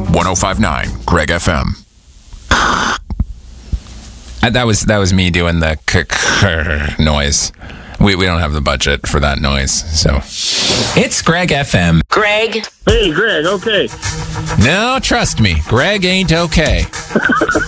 1059 Greg FM. That was me doing the noise. We don't have the budget for that noise, so. It's Greg FM. Greg. Hey, Greg, okay. No, trust me, Greg ain't okay.